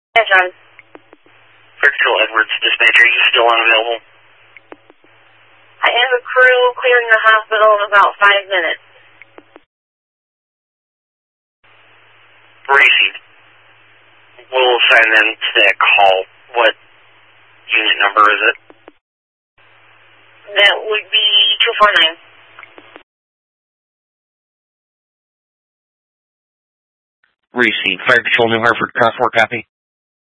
Yes, John. Fire Patrol Edwards, dispatcher, are you still unavailable? I have a crew clearing the hospital in about 5 minutes. Received. We'll assign them to that call. What unit number is it? That would be 249. Received. Fire Patrol New Hartford, cross 4, copy.